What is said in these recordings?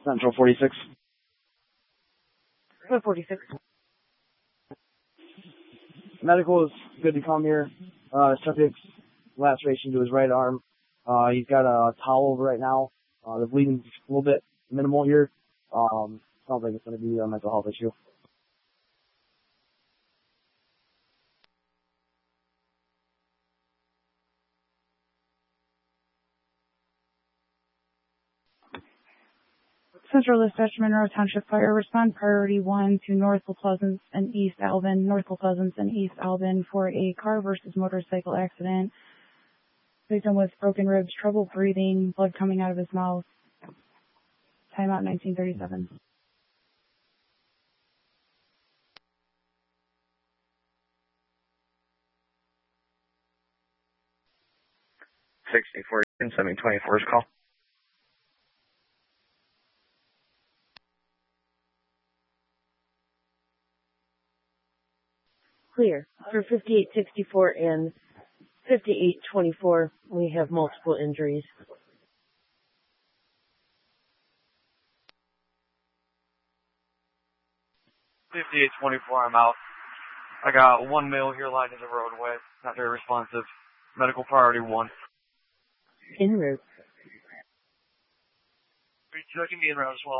Central 46. 46. Medical is good to come here. Subject's laceration to his right arm. He's got a towel over right now. The bleeding's a little bit minimal here. Sounds like it's going to be a mental health issue. Central Dispatch, Monroe Township Fire. Respond priority 1 to North La Pleasance and East Albin. North La Pleasance and East Albin for a car versus motorcycle accident. Victim with broken ribs, trouble breathing, blood coming out of his mouth. Timeout 1937. And 724's call. Clear. For 5864 and 5824, we have multiple injuries. 5824, I'm out. I got one male here lying in the roadway. Not very responsive. Medical priority 1. En route. Are you checking me en route as well?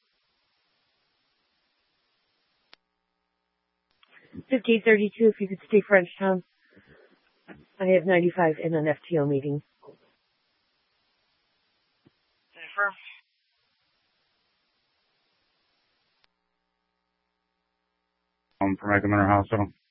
5832, if you could stay Frenchtown. I have 95 in an FTO meeting. Confirm. From Recommender Hospital.